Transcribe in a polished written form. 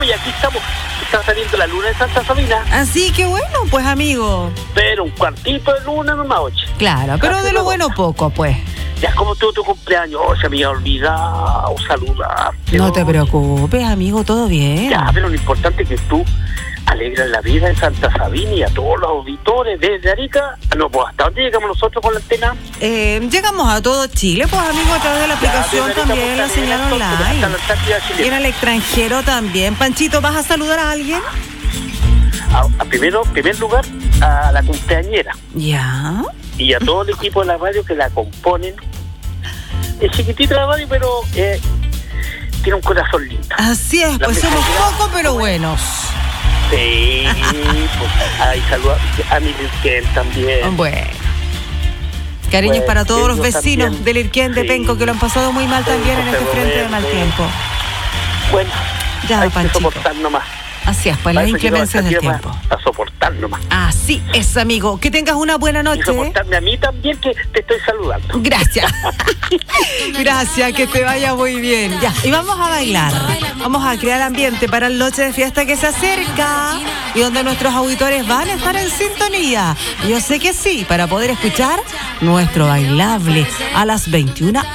Y aquí estamos, está saliendo la luna de Santa Sabina. Así que bueno, pues amigo. Pero un cuartito de luna nomás, oye. Claro, pero de lo bueno poco, pues. Ya como estuvo tu cumpleaños, se me había olvidado saludarte. No te preocupes, amigo, todo bien. Ya, pero lo importante es que tú alegras la vida en Santa Sabina y a todos los auditores desde Arica. No, pues, ¿hasta dónde llegamos nosotros con la antena? Llegamos a todo Chile, pues amigo, a través de la aplicación también, la señal online. Y en el extranjero también. Panchito, ¿vas a saludar a alguien? Primer lugar, a la cumpleañera. Ya. Y a todo el equipo de la radio que la componen. Es chiquitita la radio, pero tiene un corazón lindo. Así es, pues somos pocos pero buenos. Sí, pues ahí saluda a mi Lirquén también. Bueno. Cariños Pues, para todos los ellos vecinos también. del Lirquén de Sí. Penco que lo han pasado muy mal también en este frente de mal tiempo. Bueno, Ya, hay que Panchito. soportar nomás. Así es, pues las inclemencias del tiempo. A soportar nomás. Así es, amigo. Que tengas una buena Y noche. soportarme a mí también, que te estoy saludando. Gracias. Gracias, que te vaya muy bien. Ya, y vamos a bailar. Vamos a crear ambiente para el noche de fiesta que se acerca y donde nuestros auditores van a estar en sintonía. Yo sé que sí, para poder escuchar nuestro bailable a las 21